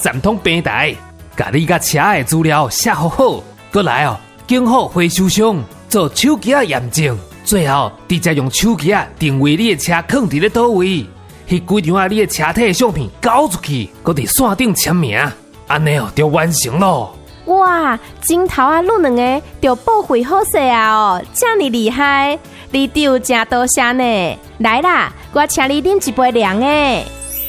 站通平台，把你甲车的资料写好好，过来经好回收箱做手机验证，最后直接用手机定位你的车放伫咧倒位，迄几张你的车体的相片交出去，搁伫线顶签名，安尼就完成咯。 哇，镜头录两个就报废好势啊这么厉害，李长真多谢呢。来啦，我请你饮一杯凉的。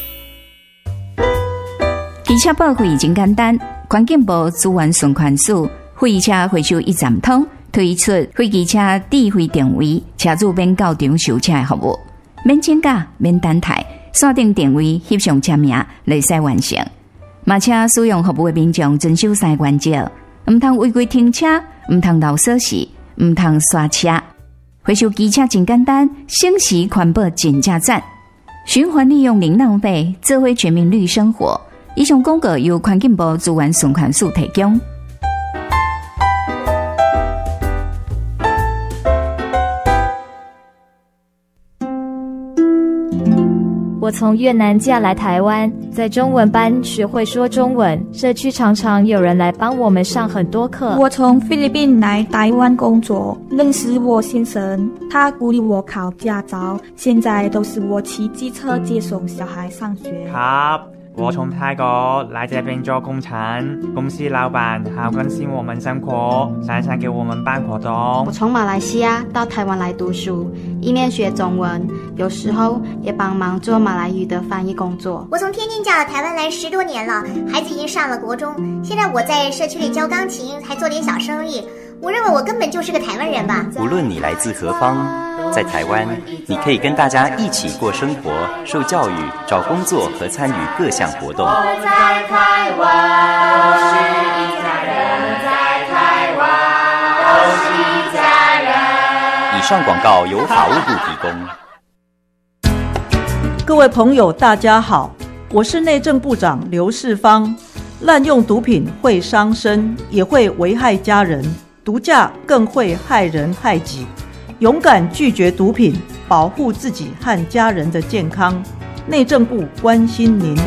机车报废真简单，环境部资源循环署废车回收一站通推出废机车智慧定位，车主免到场收车的服务，免请假，免等待，线顶定位翕相签名，立即完成。马车使用服务的民众遵守3个原则：唔通违规停车，唔通漏锁匙，唔通刷车。回收机车真简单，省时环保真正赞。循环利用零浪费，智慧全民绿生活。以上广告由环境部资源循环署提供。 我从越南嫁来台湾，在中文班学会说中文，社区常常有人来帮我们上很多课。 我从菲律宾来台湾工作，认识我先生，他鼓励我考驾照，现在都是我骑机车接送小孩上学。 我从泰国来这边做工程，公司老板好关心我们生活，常常给我们办活动。 我从马来西亚到台湾来读书，一面学中文，有时候也帮忙做马来语的翻译工作。 我从天津嫁到台湾来10多年了，孩子已经上了国中，现在我在社区里教钢琴，还做点小生意。我认为我根本就是个台湾人吧。 无论你来自何方，在台湾，你可以跟大家一起过生活、受教育、找工作和参与各项活动。 我们在台湾，都是一家人，在台湾，都是一家人。 以上广告由法务部提供。各位朋友，大家好，我是内政部长刘世芳。滥用毒品会伤身，也会危害家人。毒驾更会害人害己，勇敢拒绝毒品，保护自己和家人的健康。内政部关心您。